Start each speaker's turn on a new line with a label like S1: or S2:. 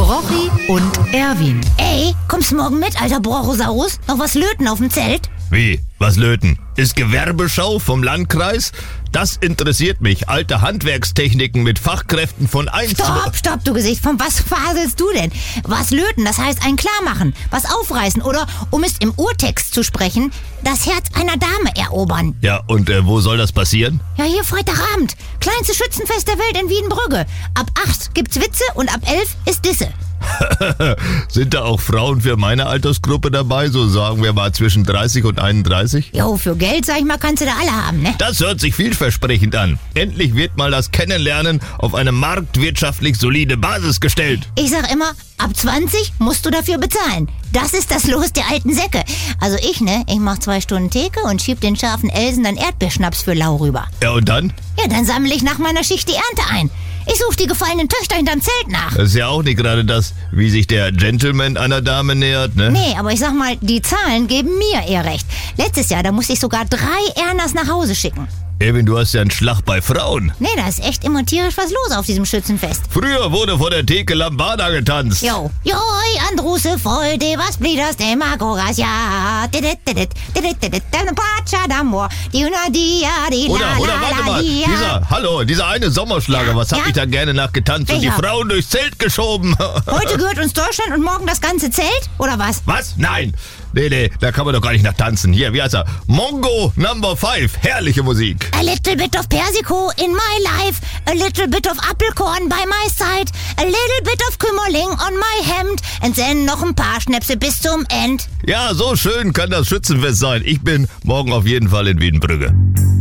S1: Brochi und Erwin.
S2: Ey, kommst du morgen mit, alter Brochosaurus? Noch was löten auf dem Zelt?
S3: Wie? Was löten? Ist Gewerbeschau vom Landkreis? Das interessiert mich. Alte Handwerkstechniken mit Fachkräften von 1...
S2: Stopp, du Gesicht. Von was faselst du denn? Was löten, das heißt ein Klarmachen. Was aufreißen oder, um es im Urtext zu sprechen, das Herz einer Dame erobern.
S3: Ja, und wo soll das passieren?
S2: Ja, hier Freitagabend. Kleinste Schützenfest der Welt in Wiedenbrügge. Ab 8 gibt's Witze und ab 11 ist Disse.
S3: Sind da auch Frauen für meine Altersgruppe dabei, so sagen wir mal zwischen 30 und 31?
S2: Jo, für Geld, sag ich mal, kannst du da alle haben, ne?
S3: Das hört sich vielversprechend an. Endlich wird mal das Kennenlernen auf eine marktwirtschaftlich solide Basis gestellt.
S2: Ich sag immer, ab 20 musst du dafür bezahlen. Das ist das Los der alten Säcke. Also ich mach 2 Stunden Theke und schieb den scharfen Elsen dann Erdbeerschnaps für lau rüber.
S3: Ja, und dann?
S2: Ja, dann sammle ich nach meiner Schicht die Ernte ein. Ich suche die gefallenen Töchter hinterm Zelt nach.
S3: Das ist ja auch nicht gerade das, wie sich der Gentleman einer Dame nähert, ne?
S2: Nee, aber ich sag mal, die Zahlen geben mir eher recht. Letztes Jahr, da musste ich sogar 3 Ernas nach Hause schicken.
S3: Erwin, du hast ja einen Schlag bei Frauen.
S2: Nee, da ist echt immer tierisch was los auf diesem Schützenfest.
S3: Früher wurde vor der Theke Lambada getanzt.
S2: Jo, Andruse Freude, was blieders dem Agoras, ja. Pacha d'amor, die Unadia, die
S3: Oder warte mal, dieser eine Sommerschlager, was hab ich da gerne nachgetanzt und die
S2: Welcher?
S3: Frauen durchs Zelt geschoben.
S2: Heute gehört uns Deutschland und morgen das ganze Zelt, oder was?
S3: Was? Nein. Nee, da kann man doch gar nicht nach tanzen. Hier, wie heißt er? Mongo Number 5. Herrliche Musik.
S2: A little bit of Persico in my life, a little bit of Apfelkorn by my side, a little bit of Kümmerling on my hemd and then noch ein paar Schnäpse bis zum End.
S3: Ja, so schön kann das Schützenfest sein. Ich bin morgen auf jeden Fall in Wiedenbrügge.